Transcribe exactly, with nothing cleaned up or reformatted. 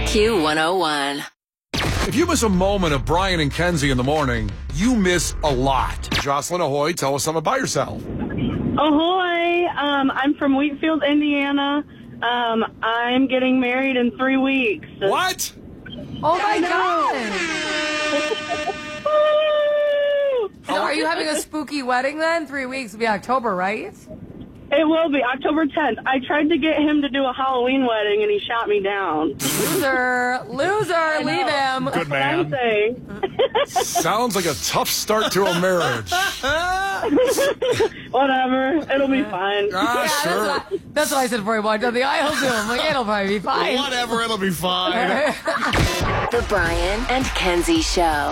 Q one oh one. If you miss a moment of Brian and Kenzie in the morning, you miss a lot. Jocelyn Ahoy, tell us something about yourself. Ahoy! Um, I'm from Wheatfield, Indiana. Um, I'm getting married in three weeks. What? Oh, my God. So are you having a spooky wedding then? Three weeks will be October, right? It will be October tenth. I tried to get him to do a Halloween wedding, and he shot me down. Loser. Loser. Leave him. Good I'm man. saying. Sounds like a tough start to a marriage. Whatever. It'll be fine. Ah, Yeah, sure. that's, what, that's what I said before he walked down the aisle to him. Like, it'll probably be fine. Whatever, it'll be fine. The Brian and Kenzie Show.